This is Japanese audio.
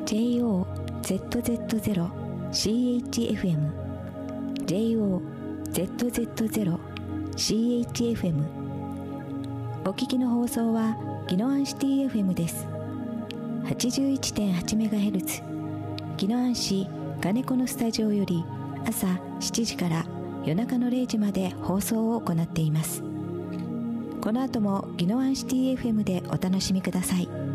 JOZZ0CHFM JOZZ0CHFM お聞きの放送は宜野湾シティ FM です。 81.8MHz 宜野湾市金子のスタジオより朝7時から夜中の0時まで放送を行っています。この後も宜野湾シティ FM でお楽しみください。